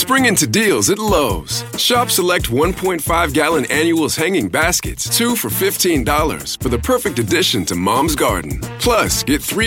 Spring into deals at Lowe's. Shop select 1.5-gallon annuals hanging baskets, 2 for $15 for the perfect addition to Mom's garden. Plus, get 3